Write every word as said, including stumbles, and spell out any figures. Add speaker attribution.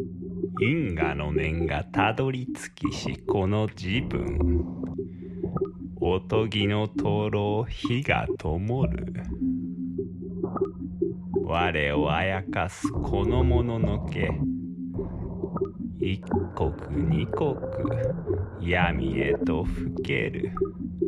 Speaker 1: 因果の念がたどり着きしこの自分。おとぎの灯籠火が灯る。我をあやかすこのもののけ。一刻二刻闇へと更ける。